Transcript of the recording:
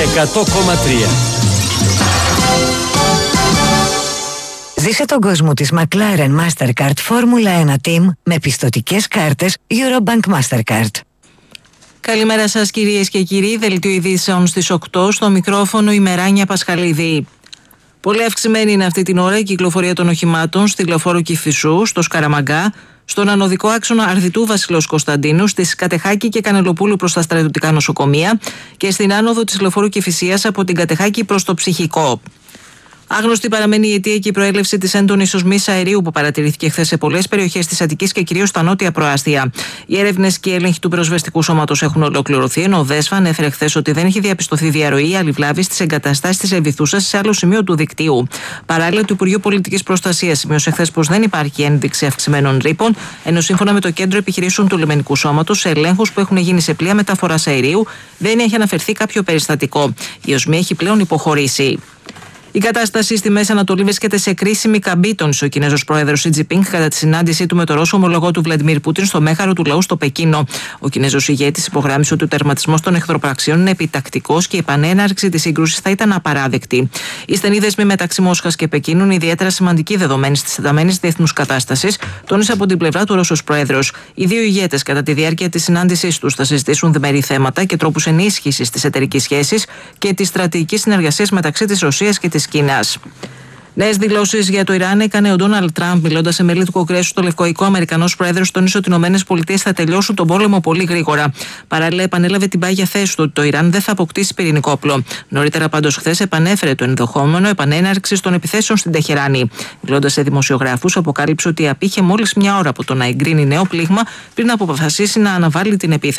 100,3. Ζήσε τον κόσμο της McLaren Mastercard Formula 1 Team με πιστωτικές κάρτες Eurobank Mastercard. Καλημέρα σας κυρίες και κύριοι, δελτίο ειδήσεων στις 8, στο μικρόφωνο η Μεράνια Πασχαλίδη. Πολύ αυξημένη είναι αυτή την ώρα η κυκλοφορία των οχημάτων στη λεωφόρο Κηφισού, στο Σκαραμαγκά, στον ανωδικό άξονα Αρδιτού Βασιλός Κωνσταντίνου, στη Κατεχάκη και Κανελοπούλου προς τα στρατιωτικά νοσοκομεία και στην άνοδο της λεωφόρου Κηφισίας από την Κατεχάκη προς το Ψυχικό. Άγνωστη παραμένει η αιτία και η προέλευση της έντονης οσμής αερίου που παρατηρήθηκε χθες σε πολλές περιοχές της Αττικής και κυρίως στα νότια προάστια. Οι έρευνες και οι έλεγχοι του πυροσβεστικού σώματος έχουν ολοκληρωθεί, ενώ ο ΔΕΣΦΑ ανέφερε χθες ότι δεν έχει διαπιστωθεί διαρροή ή άλλη βλάβη στις εγκαταστάσεις της Ευηθούσας σε άλλο σημείο του δικτύου. Παράλληλα, το Υπουργείο Πολιτικής Προστασίας σημείωσε χθες πως δεν υπάρχει ένδειξη αυξημένων ρήπων, ενώ σύμφωνα με το Κέντρο Επιχειρήσεων του Λιμενικού Σώματος, σε ελέγχους που έχουν γίνει σε πλοία μεταφοράς αερίου δεν έχει αναφερθεί κάποιο περιστατικό. Η οσμή έχει πλέον υποχωρήσει. Η κατάσταση στη Μέση Ανατολή βρίσκεται σε κρίσιμη καμπή, τόνισε ο Κινέζος πρόεδρος Σι Τζινπίνγκ κατά τη συνάντησή του με τον Ρώσο ομολογό του Βλαντιμίρ Πούτιν στο μέγαρο του λαού στο Πεκίνο. Ο Κινέζος ηγέτης υπογράμμισε ότι ο τερματισμός των εχθροπραξιών είναι επιτακτικός και η επανέναρξη της σύγκρουσης θα ήταν απαράδεκτη. Η στενή δεσμή μεταξύ Μόσχας και Πεκίνου είναι ιδιαίτερα σημαντική δεδομένη της ενταμένης διεθνούς κατάστασης, τόνισε από την πλευρά του Ρώσος πρόεδρος. Οι δύο ηγέτες κατά τη διάρκεια της συνάντησής τους θα συζητήσουν διμερεί θέματα και τρόπους ενίσχυσης της εταιρικής σχέσης και της στρατηγικής συνεργασίας μεταξύ της Ρωσίας και της Κίνας. Νέες δηλώσεις για το Ιράν έκανε ο Ντόναλντ Τραμπ, μιλώντας σε μέλη του Κογκρέσου στο Λευκό Οικό. Ο Αμερικανός πρόεδρος τόνισε ότι οι ΗΠΑ θα τελειώσουν τον πόλεμο πολύ γρήγορα. Παράλληλα, επανέλαβε την πάγια θέση του ότι το Ιράν δεν θα αποκτήσει πυρηνικό όπλο. Νωρίτερα, πάντως, χθες επανέφερε το ενδεχόμενο επανέναρξης των επιθέσεων στην Τεχεράνη. Μιλώντας σε δημοσιογράφους, αποκάλυψε ότι απήχε μόλις μια ώρα από το να εγκρίνει νέο πλήγμα πριν αποφασίσει να αναβάλει την επίθεση.